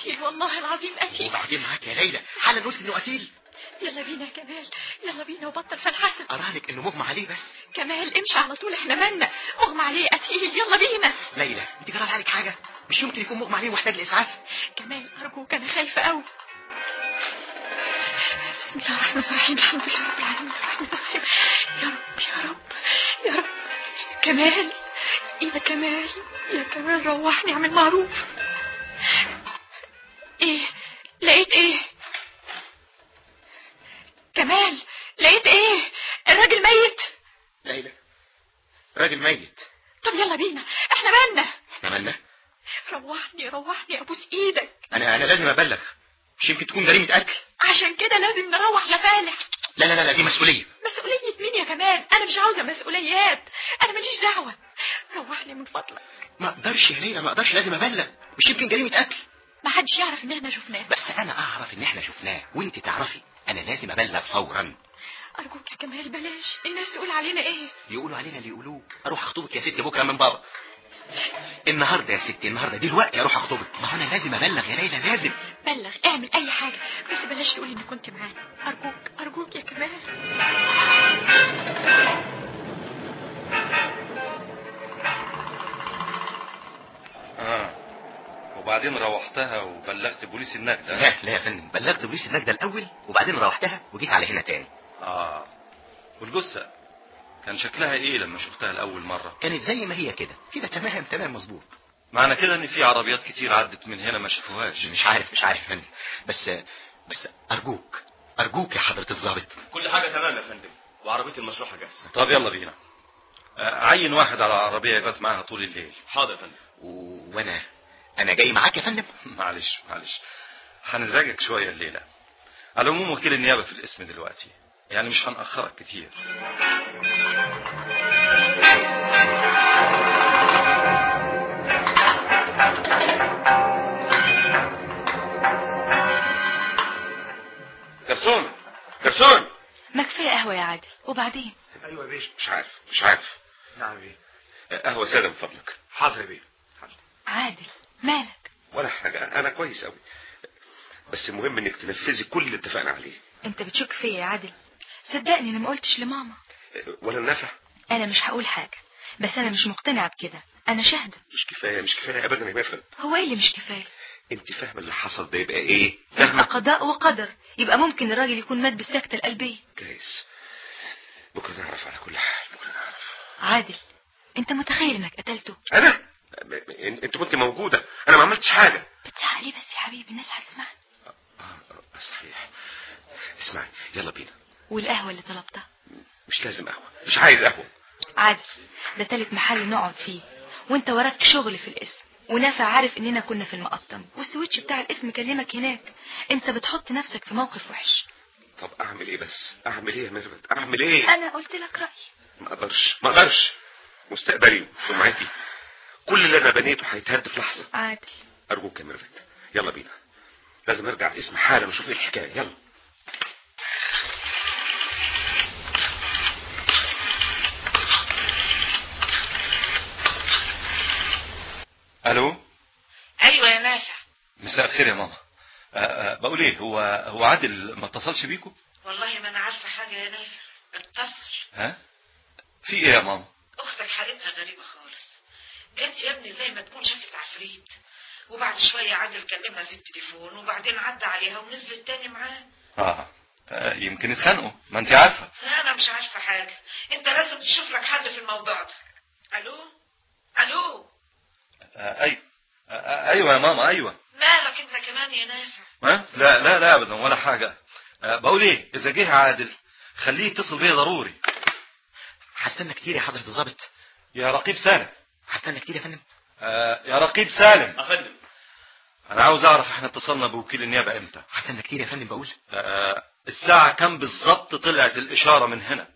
قتيل والله العظيم قتيل. وبعدين معاك يا ليلى حالا قلت انه قتيل. يلا بينا يا كمال، يلا بينا وبطل فلحسن. أراهنك انه مغمى عليه بس. كمال امشي على طول، احنا مالنا، مغمى عليه قتيل، يلا بينا. ليلى انت جرى عليك حاجه؟ مش يمكن يكون مغمى عليه ومحتاج لاسعاف. كمال ارجوك انا خايفه قوي. بسم الله الرحمن الرحيم، الحمد لله رب العالمين الرحمن الرحيم. يا رب يا رب يا رب. كمال يا كمال يا كمال روحني اعمل معروف. ايه لقيت ايه؟ كمال لقيت ايه؟ الراجل ميت. ليلى راجل ميت. طب يلا بينا، احنا مالنا. احنا مالنا؟ روحني ابوس ايدك. انا لازم ابلغ، مش يمكن تكون جريمه قتل. عشان كده لازم نروح يا فالح. لا لا لا دي مسؤوليه. مسؤوليه مين يا كمال؟ انا مش عاوزه مسؤوليات، انا ماليش دعوه. روحني من فضلك. ما اقدرش يا ليلى، ما اقدرش، لازم ابلغ، مش يمكن جريمه قتل. ما حدش يعرف ان احنا شفناه. بس انا اعرف ان احنا شفناه وانت تعرفي، انا لازم ابلغ فورا. ارجوك يا كمال بلاش، الناس تقول علينا ايه؟ يقولوا علينا اللي يقولوه. اروح اخطبك يا ستي بكره من بابا. النهارده يا ستي، النهارده دلوقتي اروح اخطبك. ما هو انا لازم ابلغ يا ليلى، لازم. بلغ، اعمل اي حاجه، بس بلاش تقول اني كنت معانا. ارجوك يا كمال. وبعدين روحتها وبلغت بوليس النجدة؟ لا يا فندم، بلغت بوليس النجدة الاول وبعدين روحتها وجيت على هنا تاني. والجثة كان شكلها ايه لما شفتها الاول مرة؟ كانت زي ما هي كده تمام مظبوط. معنى كده ان في عربيات كتير عدت من هنا ما شافوهاش. مش عارف يا فندم، بس ارجوك يا حضرة الضابط. كل حاجة تمام يا فندم، وعربية المشروحة جاهزة. طب يلا بينا، عين واحد على العربية يبات معاها طول الليل. حاضر يا فندم. وانا جاي معاك يا فندم. معلش هنزعجك شوية الليلة. على العموم وكيل النيابة في القسم دلوقتي، يعني مش هنأخرك كتير. جرسون ما كفايه قهوه يا عادل، وبعدين؟ ايوه يا بيه. مش عارف. نعم بيه. قهوه ساده من فضلك. حاضر يا بيه. عادل مالك؟ ولا حاجه، انا كويس قوي، بس المهم انك تنفذي كل اللي اتفقنا عليه. انت بتشك فيا يا عادل؟ صدقني انا ما قلتش لماما. ولا النفع. انا مش هقول حاجه، بس انا مش مقتنعه بكده، انا شاهده. مش كفايه ابدا يا مفرد. هو ايه اللي مش كفايه؟ انت فاهمه اللي حصل ده يبقى ايه؟ يبقى قضاء وقدر، يبقى ممكن الراجل يكون مات بالسكته القلبيه. كويس، بكره نعرف على كل حال، بكره نعرف. عادل انت متخيل انك قتلته؟ انا؟ انت كنت موجوده، انا ما عملتش حاجه. بتزعق ليه بس يا حبيبي؟ الناس هتسمعني. صحيح. اسمعي يلا بينا. والقهوه اللي طلبتها؟ مش لازم قهوه، مش عايز قهوه. عادل ده تالت محل نقعد فيه، وانت وراك شغل في القسم، ونافع عارف اننا كنا في المقطم، والسويتش بتاع القسم كلمك هناك. انت بتحط نفسك في موقف وحش. طب اعمل ايه بس؟ اعمل ايه يا ميرفت؟ اعمل ايه؟ انا قلت لك رايي. ما اقدرش. مستقبلي وسمعتي كل اللي انا بنيته هيتهد في لحظه. عادل ارجوك يا ميرفت يلا بينا، لازم ارجع القسم حالا اشوف ايه الحكايه. يلا. الو. ايوه يا نافع. مساء الخير يا ماما. بقول ايه، هو عادل ما اتصلش بيكم؟ والله ما انا عارفه حاجه يا نافع. اتصل. في ايه يا ماما؟ اختك حالتها غريبه خالص، جت يا ابني زي ما تكون شافت عفريت، وبعد شويه عادل كلمها في التليفون، وبعدين عدى عليها ونزلت تاني معاه. يمكن اتخانقوا، ما انت عارفه. انا مش عارفه حاجه، انت لازم تشوف لك حل في الموضوع ده. الو. ايوه يا ماما ايوه. مالك انت كمان يا نافع؟ لا ابدا ولا حاجه. بقول ايه، اذا جه عادل خليه يتصل بيا ضروري. هستنى كتير يا حضرة الضابط. يا رقيب سالم. هستنى كتير يا فندم. يا رقيب سالم. افندم. انا عاوز اعرف احنا اتصلنا بوكيل النيابه امتى؟ هستنى كتير يا فندم بقول. الساعه كام بالظبط طلعت الاشاره من هنا؟